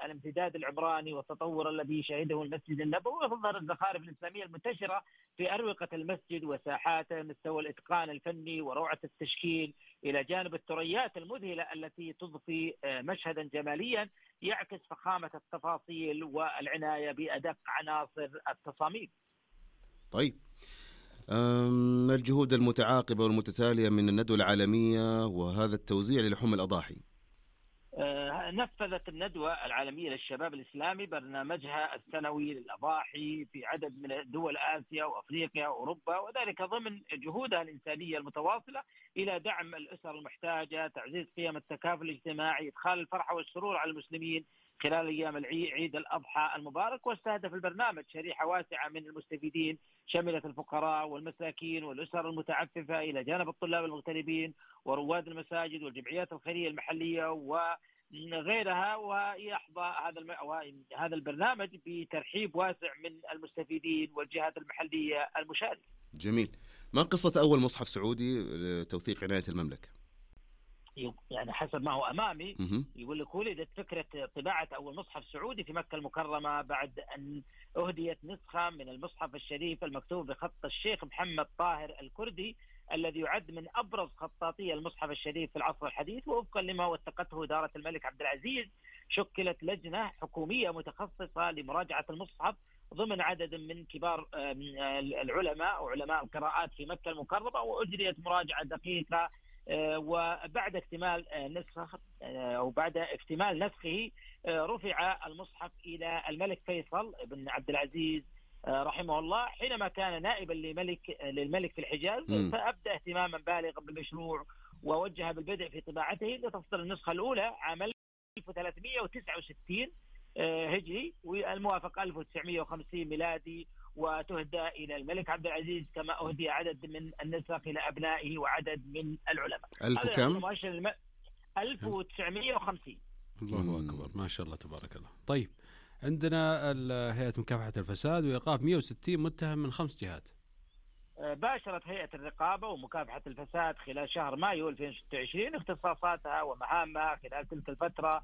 الامتداد العمراني والتطور الذي شهده المسجد النبوي، وتظهر الزخارف الإسلامية المنتشرة في أروقة المسجد وساحاته، مستوى الإتقان الفني وروعة التشكيل، إلى جانب الثريات المذهلة التي تضفي مشهدا جماليا يعكس فخامة التفاصيل والعناية بأدق عناصر التصاميم. طيب، ما الجهود المتعاقبة والمتتالية من الندوة العالمية وهذا التوزيع للحوم الأضاحي؟ نفذت الندوة العالمية للشباب الإسلامي برنامجها السنوي للأضاحي في عدد من دول آسيا وأفريقيا وأوروبا، وذلك ضمن جهودها الإنسانية المتواصلة إلى دعم الأسر المحتاجة، تعزيز قيم التكافل الاجتماعي، إدخال الفرحة والسرور على المسلمين خلال أيام عيد الأضحى المبارك. واستهدف البرنامج شريحة واسعة من المستفيدين شملت الفقراء والمساكين والأسر المتعففة، إلى جانب الطلاب المغتربين ورواد المساجد والجمعيات الخيرية المحلية وغيرها. ويحظى هذا البرنامج بترحيب واسع من المستفيدين والجهات المحلية المشاركة. جميل. ما قصة أول مصحف سعودي لتوثيق عناية المملكة؟ يعني حسب ما هو أمامي يقول لك ولدت فكرة طباعة أول مصحف سعودي في مكة المكرمة بعد أن أهديت نسخة من المصحف الشريف المكتوب بخط الشيخ محمد طاهر الكردي الذي يعد من أبرز خطاطي المصحف الشريف في العصر الحديث. ووفقا لما وثقته إدارة الملك عبد العزيز، شكلت لجنة حكومية متخصصة لمراجعة المصحف ضمن عدد من كبار العلماء وعلماء القراءات في مكة المكرمة، وأجريت مراجعة دقيقة. وبعد اكتمال نسخه أو بعد اكتمال نسخه رفع المصحف إلى الملك فيصل بن عبد العزيز رحمه الله حينما كان نائبا للملك في الحجاز، فأبدأ اهتماما بالغا بالمشروع ووجه بالبدء في طباعته لتصدر النسخة الأولى عام 1369 هجري والموافق 1950 ميلادي، وتهدى إلى الملك عبد العزيز كما أهدي عدد من النسخ إلى أبنائه وعدد من العلماء. ألف كم؟ 1950. الله أكبر، ما شاء الله تبارك الله. طيب، عندنا هيئة مكافحة الفساد وإيقاف 160 متهم من 5 جهات. باشرت هيئة الرقابة ومكافحة الفساد خلال شهر مايو 2026 اختصاصاتها ومهامها خلال تلك الفترة،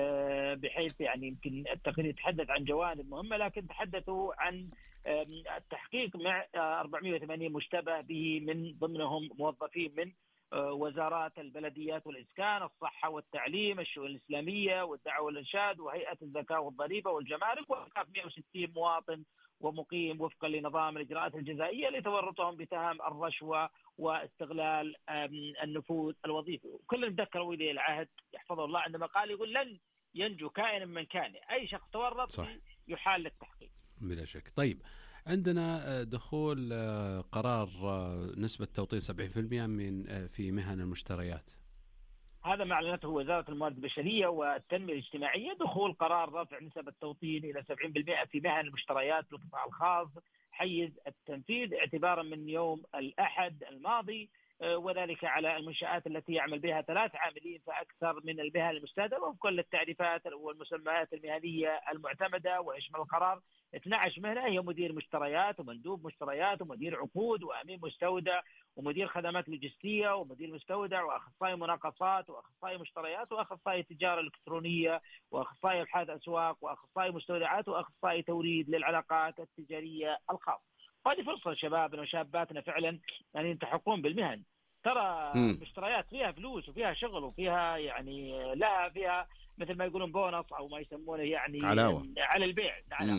بحيث يعني يمكن التقرير يتحدث عن جوانب مهمة، لكن تحدثوا عن التحقيق مع 480 مشتبه به، من ضمنهم موظفين من وزارات البلديات والإسكان، الصحة والتعليم، الشؤون الإسلامية والدعوة والإرشاد، وهيئة الزكاة والضريبة والجمارك، وإيقاف 160 مواطن ومقيم وفقا لنظام الإجراءات الجزائية لتورطهم بتهم الرشوة واستغلال النفوذ الوظيفي. كلنا نتذكر ولي العهد يحفظه الله عندما قال يقول لن ينجو كائن من كان، أي شخص تورط يحال للتحقيق بلا شك. طيب، عندنا دخول قرار نسبة توطين 70% في مهن المشتريات. هذا ما أعلنته وزارة الموارد البشرية والتنمية الاجتماعية، دخول قرار رفع نسب التوطين إلى 70% في مهن المشتريات بالقطاع الخاص حيز التنفيذ اعتبارا من يوم الأحد الماضي، وذلك على المنشآت التي يعمل بها 3 عاملين فأكثر من المهن المستهدفة وفقا للتعريفات والمسميات المهنية المعتمدة. ويشمل القرار 12 مهنة هي مدير مشتريات ومندوب مشتريات ومدير عقود وأمين مستودع ومدير خدمات لوجستية ومدير مستودع وأخصائي مناقصات وأخصائي مشتريات وأخصائي تجارة إلكترونية وأخصائي أبحاث أسواق وأخصائي مستودعات وأخصائي توريد للعلاقات التجارية الخاصة. هذه فرصة شبابنا وشاباتنا فعلا يعني يلتحقون بالمهن. ترى المشتريات فيها فلوس وفيها شغل وفيها يعني لها فيها مثل ما يقولون بونص أو ما يسمونه يعني علاوة على البيع.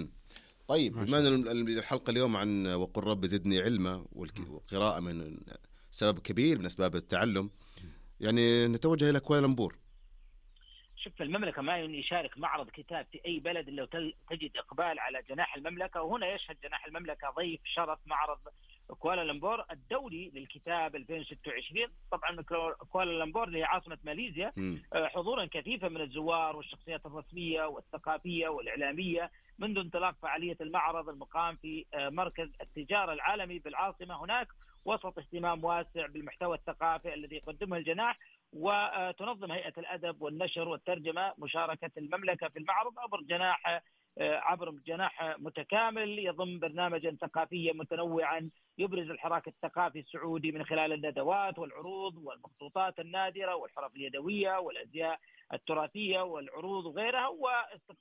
طيب، بما أن الحلقة اليوم عن وقل رب زدني علما والقراءة من سبب كبير من أسباب التعلم، يعني نتوجه إلى كوالالمبور. شوف، المملكة ما يشارك معرض كتاب في أي بلد إلا تجد إقبال على جناح المملكة، وهنا يشهد جناح المملكة ضيف شرف معرض كوالالمبور الدولي للكتاب 2026. طبعا كوالالمبور هي عاصمة ماليزيا، حضورا كثيفا من الزوار والشخصيات الرسمية والثقافية والإعلامية منذ انطلاق فعالية المعرض المقام في مركز التجارة العالمي بالعاصمة هناك، وسط اهتمام واسع بالمحتوى الثقافي الذي يقدمه الجناح. وتنظم هيئة الأدب والنشر والترجمة مشاركة المملكة في المعرض عبر جناح متكامل يضم برنامجا ثقافيا متنوعا يبرز الحراك الثقافي السعودي من خلال الندوات والعروض والمخطوطات النادرة والحرف اليدوية والأزياء التراثية والعروض وغيرها،